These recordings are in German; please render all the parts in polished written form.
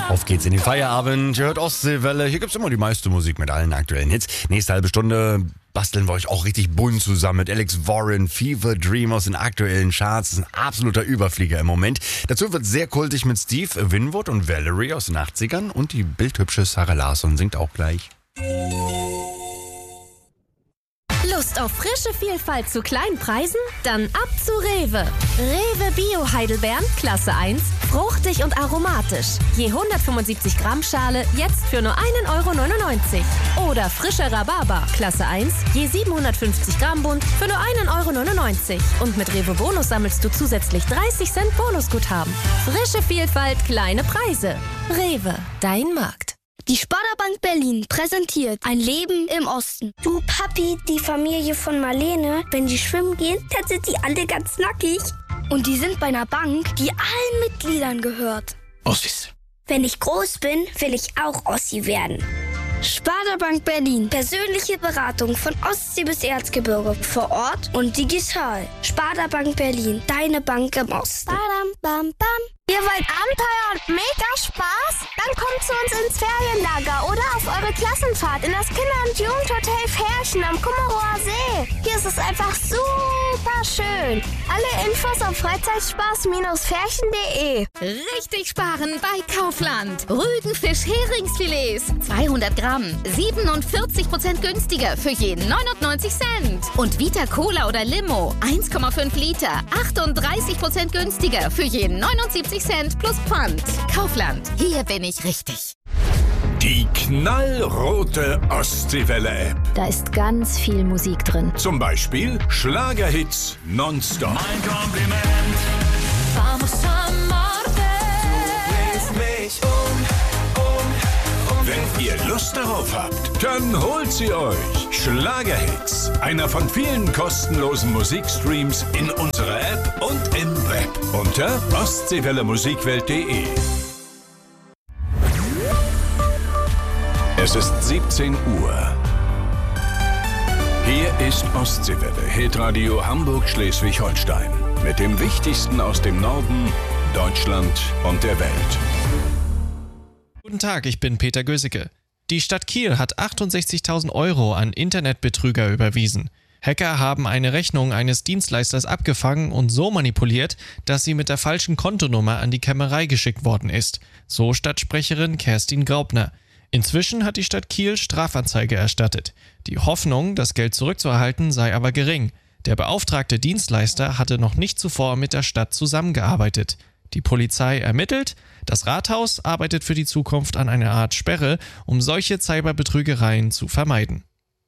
Auf geht's in den Feierabend. Ihr hört Ostseewelle. Hier gibt's immer die meiste Musik mit allen aktuellen Hits. Nächste halbe Stunde basteln wir euch auch richtig bunt zusammen mit Alex Warren, Fever Dream aus den aktuellen Charts. Das ist ein absoluter Überflieger im Moment. Dazu wird sehr kultig mit Steve Winwood und Valerie aus den 80ern. Und die bildhübsche Sarah Larsson singt auch gleich. Lust auf frische Vielfalt zu kleinen Preisen? Dann ab zu Rewe. Rewe Bio Heidelbeeren, Klasse 1, fruchtig und aromatisch. Je 175 Gramm Schale, jetzt für nur 1,99 €. Oder frischer Rhabarber, Klasse 1, je 750 Gramm Bund, für nur 1,99 €. Und mit Rewe Bonus sammelst du zusätzlich 30 Cent Bonusguthaben. Frische Vielfalt, kleine Preise. Rewe, dein Markt. Die Sparda-Bank Berlin präsentiert ein Leben im Osten. Du Papi, die Familie von Marlene, wenn die schwimmen gehen, dann sind die alle ganz nackig. Und die sind bei einer Bank, die allen Mitgliedern gehört. Ossis. Wenn ich groß bin, will ich auch Ossi werden. Sparda-Bank Berlin. Persönliche Beratung von Ostsee bis Erzgebirge. Vor Ort und digital. Sparda-Bank Berlin. Deine Bank im Osten. Badam, bam, bam. Ihr wollt Abenteuer und mega Spaß? Dann kommt zu uns ins Ferienlager oder auf eure Klassenfahrt in das Kinder- und Jugendhotel Ferchen am Kummerower See. Hier ist es einfach super schön. Alle Infos auf freizeitspaß-ferchen.de. Richtig sparen bei Kaufland. Rügenfisch Heringsfilets. 200 Gramm. 47% günstiger für jeden 99 Cent. Und Vita Cola oder Limo. 1,5 Liter. 38% günstiger für jeden 79 Cent plus Pfand. Kaufland. Hier bin ich richtig. Die knallrote Ostseewelle-App. Da ist ganz viel Musik drin. Zum Beispiel Schlagerhits nonstop. Mein Kompliment. Vamos amarte. Du bringst mich Wenn ihr Lust darauf habt, dann holt sie euch. Schlagerhits. Einer von vielen kostenlosen Musikstreams in unserer App und im Web. Unter ostseewellemusikwelt.de. Es ist 17 Uhr. Hier ist Ostseewelle, Hitradio Hamburg-Schleswig-Holstein. Mit dem Wichtigsten aus dem Norden, Deutschland und der Welt. Guten Tag, ich bin Peter Gösicke. Die Stadt Kiel hat 68.000 € an Internetbetrüger überwiesen. Hacker haben eine Rechnung eines Dienstleisters abgefangen und so manipuliert, dass sie mit der falschen Kontonummer an die Kämmerei geschickt worden ist. So Stadtsprecherin Kerstin Graupner. Inzwischen hat die Stadt Kiel Strafanzeige erstattet. Die Hoffnung, das Geld zurückzuerhalten, sei aber gering. Der beauftragte Dienstleister hatte noch nicht zuvor mit der Stadt zusammengearbeitet. Die Polizei ermittelt, das Rathaus arbeitet für die Zukunft an einer Art Sperre, um solche Cyberbetrügereien zu vermeiden.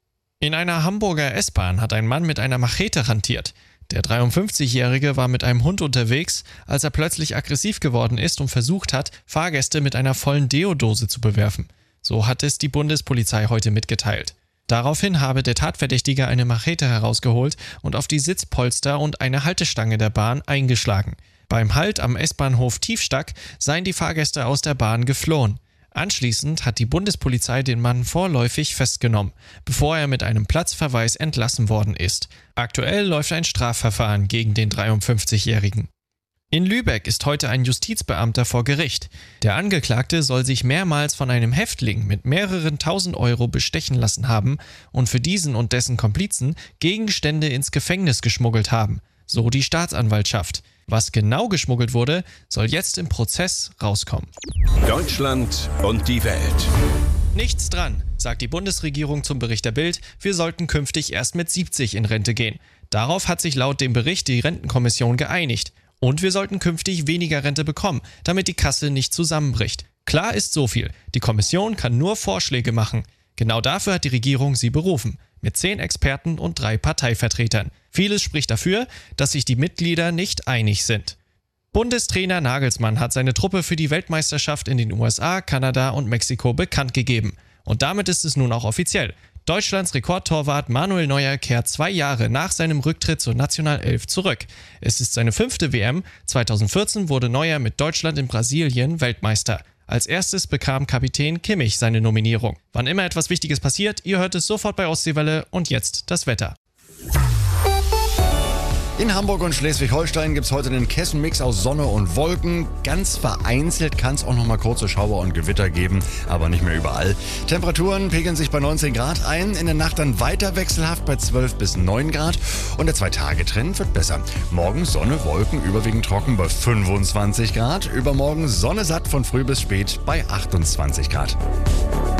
In einer Hamburger S-Bahn hat ein Mann mit einer Machete hantiert. Der 53-Jährige war mit einem Hund unterwegs, als er plötzlich aggressiv geworden ist und versucht hat, Fahrgäste mit einer vollen Deodose zu bewerfen. So hat es die Bundespolizei heute mitgeteilt. Daraufhin habe der Tatverdächtige eine Machete herausgeholt und auf die Sitzpolster und eine Haltestange der Bahn eingeschlagen. Beim Halt am S-Bahnhof Tiefstack seien die Fahrgäste aus der Bahn geflohen. Anschließend hat die Bundespolizei den Mann vorläufig festgenommen, bevor er mit einem Platzverweis entlassen worden ist. Aktuell läuft ein Strafverfahren gegen den 53-Jährigen. In Lübeck ist heute ein Justizbeamter vor Gericht. Der Angeklagte soll sich mehrmals von einem Häftling mit mehreren tausend Euro bestechen lassen haben und für diesen und dessen Komplizen Gegenstände ins Gefängnis geschmuggelt haben, so die Staatsanwaltschaft. Was genau geschmuggelt wurde, soll jetzt im Prozess rauskommen. Deutschland und die Welt. Nichts dran, sagt die Bundesregierung zum Bericht der Bild, wir sollten künftig erst mit 70 in Rente gehen. Darauf hat sich laut dem Bericht die Rentenkommission geeinigt. Und wir sollten künftig weniger Rente bekommen, damit die Kasse nicht zusammenbricht. Klar ist so viel, die Kommission kann nur Vorschläge machen. Genau dafür hat die Regierung sie berufen, mit 10 Experten und 3 Parteivertretern. Vieles spricht dafür, dass sich die Mitglieder nicht einig sind. Bundestrainer Nagelsmann hat seine Truppe für die Weltmeisterschaft in den USA, Kanada und Mexiko bekannt gegeben. Und damit ist es nun auch offiziell. Deutschlands Rekordtorwart Manuel Neuer kehrt 2 Jahre nach seinem Rücktritt zur Nationalelf zurück. Es ist seine 5. WM. 2014 wurde Neuer mit Deutschland in Brasilien Weltmeister. Als erstes bekam Kapitän Kimmich seine Nominierung. Wann immer etwas Wichtiges passiert, ihr hört es sofort bei Ostseewelle und jetzt das Wetter. In Hamburg und Schleswig-Holstein gibt es heute einen Kessenmix aus Sonne und Wolken. Ganz vereinzelt kann es auch noch mal kurze Schauer und Gewitter geben, aber nicht mehr überall. Temperaturen pegeln sich bei 19 Grad ein, in der Nacht dann weiter wechselhaft bei 12 bis 9 Grad und der 2-Tage-Trend wird besser. Morgen Sonne, Wolken, überwiegend trocken bei 25 Grad. Übermorgen Sonne satt von früh bis spät bei 28 Grad.